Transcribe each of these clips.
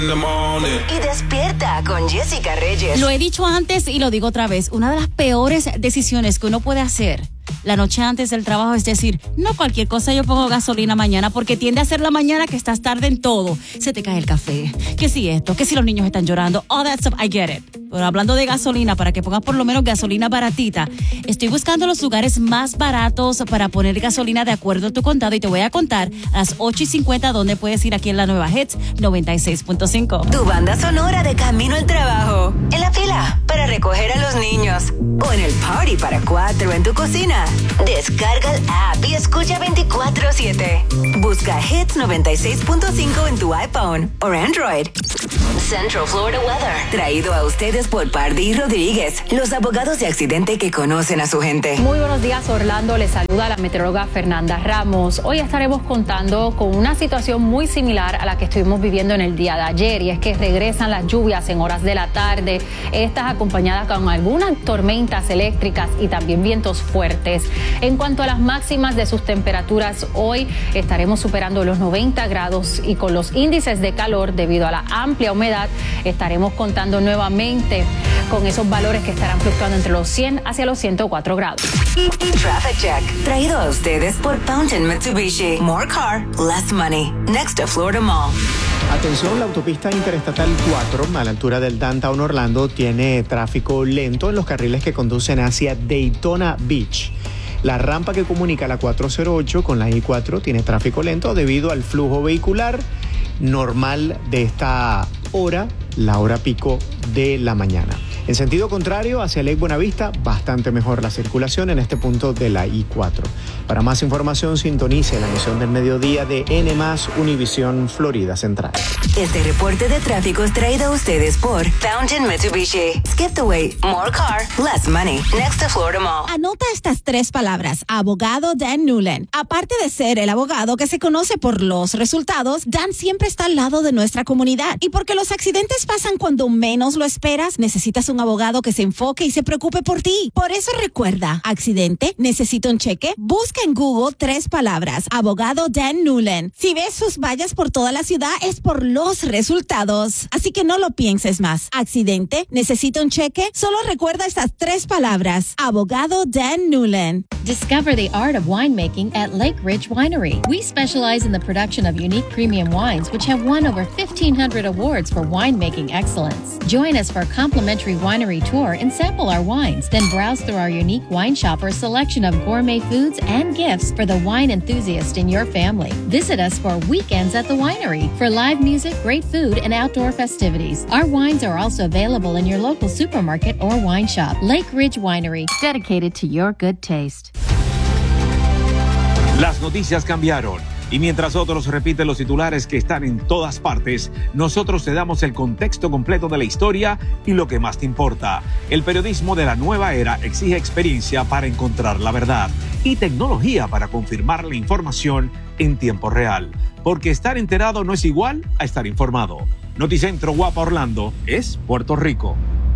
Y despierta con Jessica Reyes. Lo he dicho antes y lo digo otra vez. Una de las peores decisiones que uno puede hacer la noche antes del trabajo es decir, no cualquier cosa yo pongo gasolina mañana, porque tiende a ser la mañana que estás tarde en todo. Se te cae el café, que si esto, que si los niños están llorando, all that stuff, I get it. Pero hablando de gasolina, para que pongas por lo menos gasolina baratita, estoy buscando los lugares más baratos para poner gasolina de acuerdo a tu condado y te voy a contar a las 8:50 dónde puedes ir aquí en la nueva Hits 96.5. Tu banda sonora de camino al trabajo, en la fila para recoger a los niños o en el party para 4 en tu cocina. Descarga el app y escucha 24/7. Busca Hits 96.5 en tu iPhone o Android. Central Florida Weather, traído a ustedes por Pardí Rodríguez, los abogados de accidente que conocen a su gente. Muy buenos días, Orlando. Les saluda la meteoróloga Fernanda Ramos. Hoy estaremos contando con una situación muy similar a la que estuvimos viviendo en el día de ayer, y es que regresan las lluvias en horas de la tarde, estas acompañadas con algunas tormentas eléctricas y también vientos fuertes. En cuanto a las máximas de sus temperaturas, hoy estaremos superando los 90 grados y con los índices de calor debido a la amplia humedad estaremos contando nuevamente con esos valores que estarán fluctuando entre los 100 hacia los 104 grados. Traffic Check, traído a ustedes por Fountain Mitsubishi. More car, less money. Next to Florida Mall. Atención, la autopista interestatal 4 a la altura del Downtown Orlando tiene tráfico lento en los carriles que conducen hacia Daytona Beach. La rampa que comunica la 408 con la I-4 tiene tráfico lento debido al flujo vehicular normal de esta hora, la hora pico de la mañana. En sentido contrario, hacia Lake Buenavista, bastante mejor la circulación en este punto de la I-4. Para más información, sintonice la emisión del mediodía de N+ Univisión Florida Central. Este reporte de tráfico es traído a ustedes por Fountain Mitsubishi. Skip the wait, more car, less money. Next to Florida Mall. Anota estas 3 palabras. Abogado Dan Newland. Aparte de ser el abogado que se conoce por los resultados, Dan siempre está al lado de nuestra comunidad. Y porque los accidentes pasan cuando menos lo esperas, necesitas un abogado que se enfoque y se preocupe por ti. Por eso recuerda, accidente, necesito un cheque, busca en Google 3 palabras, abogado Dan Newland. Si ves sus vallas por toda la ciudad, es por los resultados. Así que no lo pienses más. Accidente, necesito un cheque, solo recuerda estas 3 palabras, abogado Dan Newland. Discover the art of winemaking at Lake Ridge Winery. We specialize in the production of unique premium wines, which have won over 1,500 awards for winemaking excellence. Join us for a complimentary winery tour and sample our wines. Then browse through our unique wine shopper selection of gourmet foods and gifts for the wine enthusiast in your family. Visit us for weekends at the winery for live music, great food, and outdoor festivities. Our wines are also available in your local supermarket or wine shop. Lake Ridge Winery, dedicated to your good taste. Las noticias cambiaron y mientras otros repiten los titulares que están en todas partes, nosotros te damos el contexto completo de la historia y lo que más te importa. El periodismo de la nueva era exige experiencia para encontrar la verdad y tecnología para confirmar la información en tiempo real. Porque estar enterado no es igual a estar informado. Noticentro Guapa Orlando es Puerto Rico.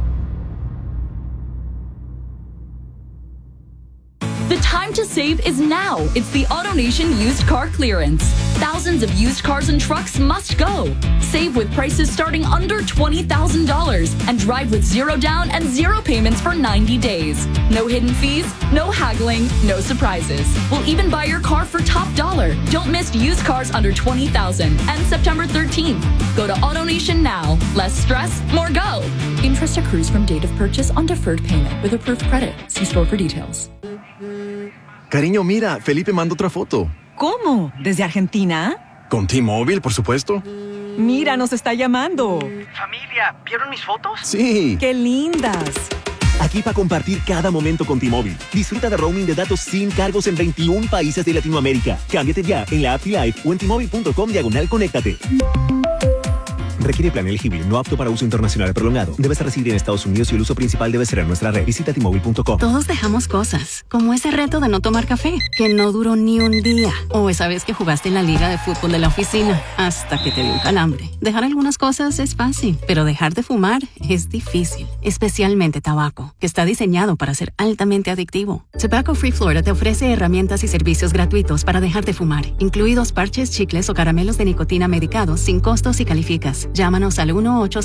The time to save is now. It's the AutoNation Used Car Clearance. Thousands of used cars and trucks must go. Save with prices starting under $20,000 and drive with 0 down and 0 payments for 90 days. No hidden fees, no haggling, no surprises. We'll even buy your car for top dollar. Don't miss used cars under $20,000 and September 13th. Go to AutoNation now. Less stress, more go. Interest accrues from date of purchase on deferred payment with approved credit. See store for details. Cariño, mira, Felipe mandó otra foto. ¿Cómo? ¿Desde Argentina? Con T-Mobile, por supuesto. Mira, nos está llamando. Familia, ¿vieron mis fotos? Sí. ¡Qué lindas! Aquí para compartir cada momento con T-Mobile. Disfruta de roaming de datos sin cargos en 21 países de Latinoamérica. Cámbiate ya en la app T-Life o en T-Mobile.com/conéctate. Requiere plan elegible, no apto para uso internacional prolongado. Debes residir en Estados Unidos y el uso principal debe ser en nuestra red. Visita T-Mobile.com. Todos dejamos cosas, como ese reto de no tomar café, que no duró ni un día. O esa vez que jugaste en la liga de fútbol de la oficina, hasta que te dio un calambre. Dejar algunas cosas es fácil, pero dejar de fumar es difícil. Especialmente tabaco, que está diseñado para ser altamente adictivo. Tobacco Free Florida te ofrece herramientas y servicios gratuitos para dejar de fumar, incluidos parches, chicles o caramelos de nicotina medicados sin costos si calificas. Llámanos al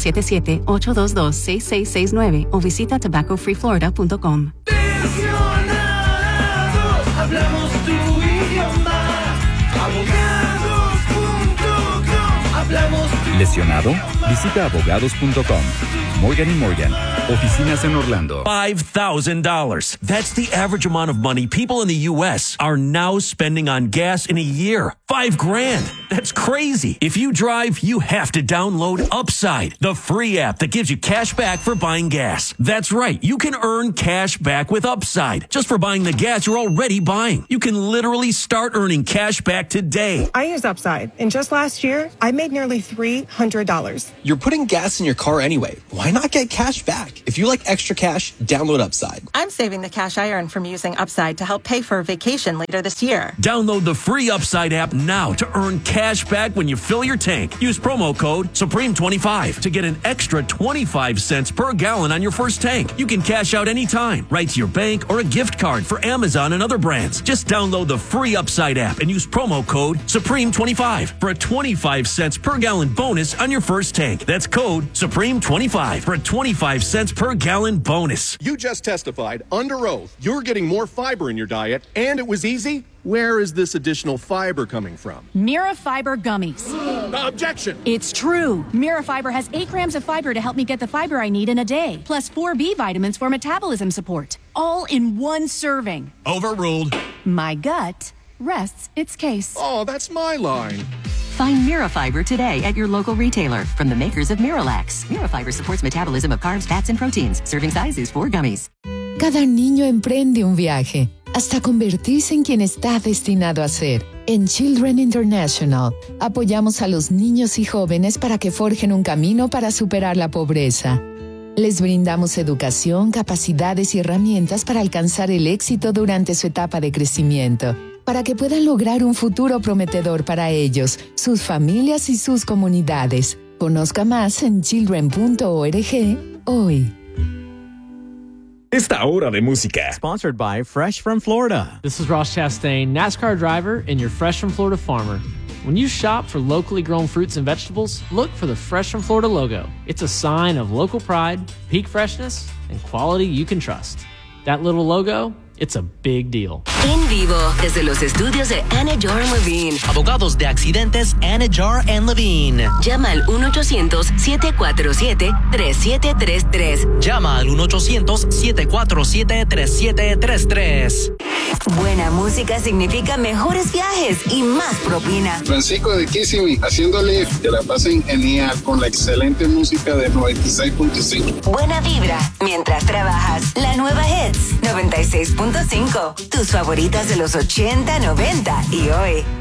1877-822-6669 o visita tobaccofreeflorida.com. Hablamos tu idioma. Abogados.com. Hablamos tu ¿Lesionado? Visita abogados.com. Morgan & Morgan. Oficinas en Orlando. $5,000. That's the average amount of money people in the U.S. are now spending on gas in a year. $5,000. That's crazy. If you drive, you have to download Upside, the free app that gives you cash back for buying gas. That's right. You can earn cash back with Upside just for buying the gas you're already buying. You can literally start earning cash back today. I use Upside, and just last year, I made nearly $300. You're putting gas in your car anyway. Why not get cash back? If you like extra cash, download Upside. I'm saving the cash I earn from using Upside to help pay for a vacation later this year. Download the free Upside app now to earn cash back when you fill your tank. Use promo code Supreme25 to get an extra 25 cents per gallon on your first tank. You can cash out anytime, right to your bank or a gift card for Amazon and other brands. Just download the free Upside app and use promo code Supreme25 for a 25 cents per gallon bonus on your first tank. That's code Supreme25 for a 25 cents per gallon bonus. You just testified under oath you're getting more fiber in your diet, and it was easy. Where is this additional fiber coming from? Mira Fiber Gummies. Objection! It's true. Mira Fiber has 8 grams of fiber to help me get the fiber I need in a day, plus 4 B vitamins for metabolism support, all in one serving. Overruled. My gut rests its case. Oh, that's my line. Find Mira Fiber today at your local retailer from the makers of Miralax. Mira Fiber supports metabolism of carbs, fats, and proteins. Serving size is 4 gummies. Cada niño emprende un viaje hasta convertirse en quien está destinado a ser. En Children International, apoyamos a los niños y jóvenes para que forjen un camino para superar la pobreza. Les brindamos educación, capacidades y herramientas para alcanzar el éxito durante su etapa de crecimiento, para que puedan lograr un futuro prometedor para ellos, sus familias y sus comunidades. Conozca más en children.org hoy. Esta hora de música. Sponsored by Fresh from Florida. This is Ross Chastain, NASCAR driver, and your Fresh from Florida farmer. When you shop for locally grown fruits and vegetables, look for the Fresh from Florida logo. It's a sign of local pride, peak freshness, and quality you can trust. That little logo, it's a big deal. En vivo, desde los estudios de Anna Jar & Levine. Abogados de accidentes Anna Jar & Levine. Llama al 1-800-747-3733. Llama al 1-800-747-3733. Buena música significa mejores viajes y más propina. Francisco de Kissimmee, haciéndole que la pasen genial con la excelente música de 96.5. Buena vibra mientras trabajas. La nueva Hits 96.5. Tus favoritas de los 80, 90 y hoy.